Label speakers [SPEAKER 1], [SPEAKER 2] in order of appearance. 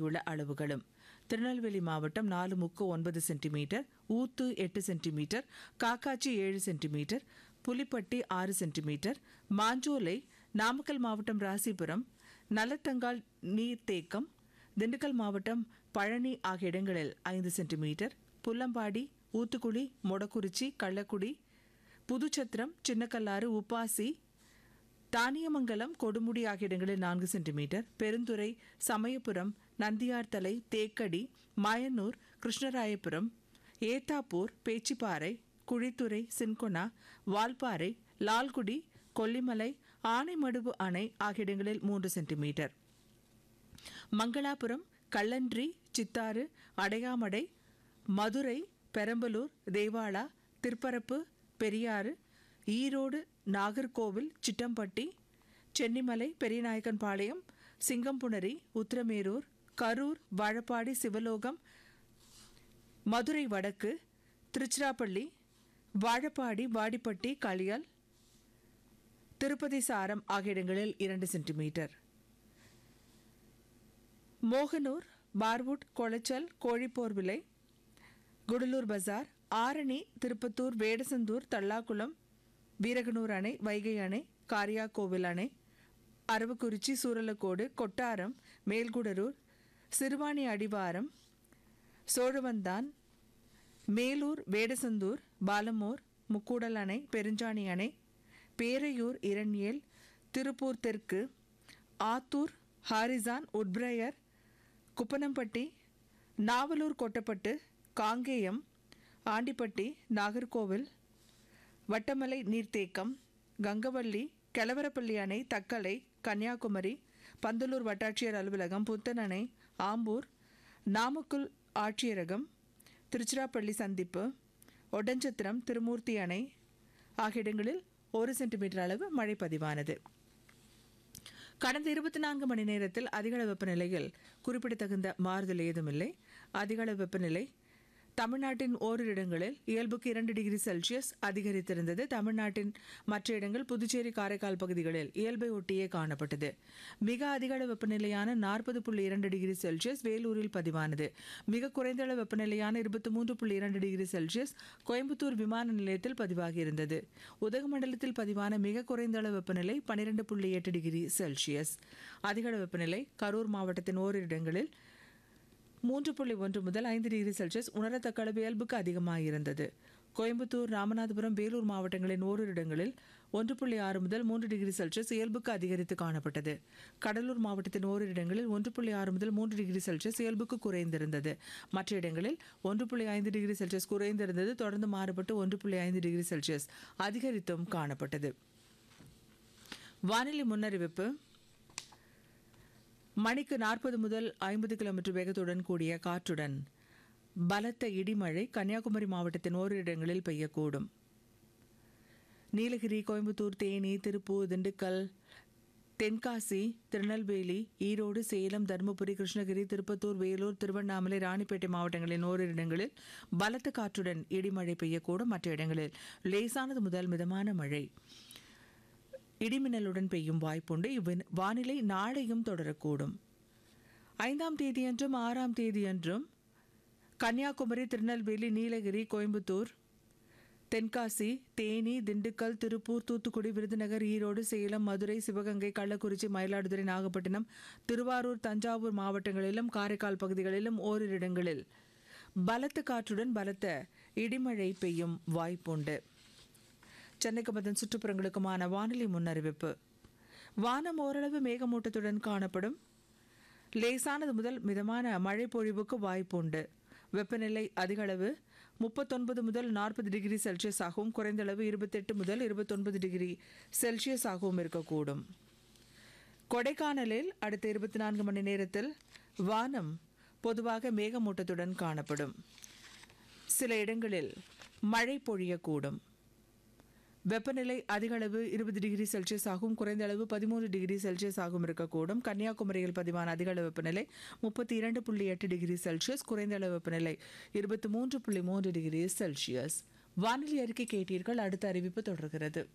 [SPEAKER 1] பதிவாகியுள்ள அளவுகளும்: திருநெல்வேலி மாவட்டம் 4.9 சென்டிமீட்டர், ஊத்து 8 centimetre, Kakkachi 7 centimetre, Pulipatti 6 centimetre, Manjolai, Namakkal மாவட்டம் ராசிபுரம், நல்லத்தங்கால் நீர்த்தேக்கம், திண்டுக்கல் மாவட்டம் பழனி ஆகிய இடங்களில் 5 சென்டிமீட்டர், புல்லம்பாடி, ஊத்துக்குளி, மொடக்குறிச்சி, கள்ளக்குடி, புதுச்சத்திரம், சின்னக்கல்லாறு, உப்பாசி, தானியமங்கலம், கொடுமுடி ஆகிய இடங்களில் 4 சென்டிமீட்டர், பெருந்துறை, சமயபுரம், நந்தியார்த்தலை, தேக்கடி, மாயனூர், கிருஷ்ணராயபுரம், ஏத்தாப்பூர், பேச்சிப்பாறை, குழித்துறை, சின்கொனா, வால்பாறை, லால்குடி, கொல்லிமலை, ஆனைமடுவு அணை ஆகிய இடங்களில் 3 சென்டிமீட்டர், மங்களாபுரம், கள்ளன்றி, சித்தாறு, அடையாமடை, மதுரை, பெரம்பலூர், தேவாலா, திருப்பரப்பு, பெரியாறு, ஈரோடு, நாகர்கோவில், சிட்டம்பட்டி, சென்னிமலை, பெரியநாயக்கன்பாளையம், சிங்கம்புணரி, உத்திரமேரூர், கரூர், வாழப்பாடி, சிவலோகம், மதுரை வடக்கு, திருச்சிராப்பள்ளி, வாழப்பாடி, வாடிப்பட்டி, களியால், திருப்பதி சாரம் ஆகிய இடங்களில் 2 சென்டிமீட்டர், மோகனூர், பார்வுட், கொளச்சல், கோழிப்போர்விலை, குடலூர் பஜார், ஆரணி, திருப்பத்தூர், வேடசந்தூர், தல்லாக்குளம், வீரகனூர் அணை, வைகை அணை, காரியாக்கோவில் அணை, அரவக்குறிச்சி, சூரலக்கோடு, கொட்டாரம், மேல்குடரூர், சிறுவாணி அடிவாரம், சோழவந்தான், மேலூர், வேடசந்தூர், பாலமூர், முக்கூடல் அணை, பெருஞ்சாணி அணை, பேரையூர், இரண்யேல், திருப்பூர் தெற்கு, ஆத்தூர், ஹாரிசான், உட்பிரையர், குப்பனம்பட்டி, நாவலூர், கொட்டப்பட்டு, காங்கேயம், ஆண்டிப்பட்டி, நாகர்கோவில், வட்டமலை நீர்த்தேக்கம், கங்கவள்ளி, கெலவரப்பள்ளி அணை, தக்கலை, கன்னியாகுமரி, பந்தலூர் வட்டாட்சியர் அலுவலகம், புத்தன் அணை, ஆம்பூர், நாமக்கல் ஆட்சியரகம், திருச்சிராப்பள்ளி சந்திப்பு, ஒட்டஞ்சத்திரம், திருமூர்த்தி அணை ஆகிய இடங்களில் 1 சென்டிமீட்டர் அளவு மழை பதிவானது. கடந்த 24 மணி நேரத்தில் அதிகளவு வெப்பநிலையில் குறிப்பிடத்தகுந்த மாறுதல் ஏதுமில்லை. அதிகளவு வெப்பநிலை தமிழ்நாட்டின் ஓரிரு இடங்களில் இயல்புக்கு 2 டிகிரி செல்சியஸ் அதிகரித்திருந்தது. தமிழ்நாட்டின் மற்ற இடங்கள், புதுச்சேரி, காரைக்கால் பகுதிகளில் இயல்பை ஒட்டியே காணப்பட்டது. மிக அதிக அளவு வெப்பநிலையான 40.2 டிகிரி செல்சியஸ் வேலூரில் பதிவானது. மிக குறைந்த அளவு வெப்பநிலையான 23.2 டிகிரி செல்சியஸ் கோயம்புத்தூர் விமான நிலையத்தில் பதிவாகியிருந்தது. உதகமண்டலத்தில் பதிவான மிக குறைந்த அளவு வெப்பநிலை 12.8 டிகிரி செல்சியஸ். அதிக அளவு வெப்பநிலை கரூர் மாவட்டத்தின் ஓரிரு இடங்களில் 3.1 முதல் 5 டிகிரி செல்சியஸ் உணரத்தக்க அளவு இயல்புக்கு அதிகமாக இருந்தது. கோயம்புத்தூர், ராமநாதபுரம், வேலூர் மாவட்டங்களின் ஓரிரு இடங்களில் 1.6 முதல் 3 டிகிரி செல்சியஸ் இயல்புக்கு அதிகரித்து காணப்பட்டது. கடலூர் மாவட்டத்தின் ஓரிரு இடங்களில் 1.6 முதல் 3 டிகிரி செல்சியஸ் இயல்புக்கு குறைந்திருந்தது. மற்ற இடங்களில் 1.5 டிகிரி செல்சியஸ் குறைந்திருந்தது. தொடர்ந்து மாறுபட்டு 1.5 டிகிரி செல்சியஸ் அதிகரித்தும் காணப்பட்டது. வானிலை முன்னறிவிப்பு: மணிக்கு 40 முதல் 50 கிலோமீட்டர் வேகத்துடன் கூடிய காற்றுடன் பலத்த இடிமழை கன்னியாகுமரி மாவட்டத்தின் ஓரிரு இடங்களில் பெய்யக்கூடும். நீலகிரி, கோயம்புத்தூர், தேனி, திருப்பூர், திண்டுக்கல், தென்காசி, திருநெல்வேலி, ஈரோடு, சேலம், தருமபுரி, கிருஷ்ணகிரி, திருப்பத்தூர், வேலூர், திருவண்ணாமலை, ராணிப்பேட்டை மாவட்டங்களின் ஓரிரு இடங்களில் பலத்த காற்றுடன் இடிமழை பெய்யக்கூடும். மற்ற இடங்களில் லேசானது முதல் மிதமான மழை, இடிமின்னலுடன் பெய்யும் வாய்ப்புண்டு. வானிலை நாளையும் தொடரக்கூடும். 5ஆம் தேதியன்றும் 6ஆம் தேதியன்றும் கன்னியாகுமரி, திருநெல்வேலி, நீலகிரி, கோயம்புத்தூர், தென்காசி, தேனி, திண்டுக்கல், திருப்பூர், தூத்துக்குடி, விருதுநகர், ஈரோடு, சேலம், மதுரை, சிவகங்கை, கள்ளக்குறிச்சி, மயிலாடுதுறை, நாகப்பட்டினம், திருவாரூர், தஞ்சாவூர் மாவட்டங்களிலும் காரைக்கால் பகுதிகளிலும் ஓரிரு இடங்களில் பலத்த காற்றுடன் பலத்த இடிமழை பெய்யும் வாய்ப்புண்டு. சென்னைக்கும் அதன் சுற்றுப்புறங்களுக்குமான வானிலை முன்னறிவிப்பு: வானம் ஓரளவு மேகமூட்டத்துடன் காணப்படும். லேசானது முதல் மிதமான மழை பொழிவுக்கு வாய்ப்புண்டு. வெப்பநிலை அதிகளவு 39 முதல் 40 டிகிரி செல்சியஸ் ஆகவும் குறைந்த அளவு 28 முதல் 29 டிகிரி செல்சியஸ் ஆகவும் இருக்கக்கூடும். கொடைக்கானலில் அடுத்த 24 மணி நேரத்தில் வானம் பொதுவாக மேகமூட்டத்துடன் காணப்படும். சில இடங்களில் மழை பொழியக்கூடும். வெப்பநிலை அதிகளவு 20 டிகிரி செல்சியஸ் ஆகும் குறைந்த அளவு 13 டிகிரி செல்சியஸ் ஆகும் இருக்கக்கூடும். கன்னியாகுமரியில் பதிவான அதிகளவு வெப்பநிலை 32.8 டிகிரி செல்சியஸ், குறைந்த அளவு வெப்பநிலை 23.3 டிகிரி செல்சியஸ். வானிலை அறிக்கை கேட்டீர்கள். அடுத்த அறிவிப்பு தொடர்கிறது.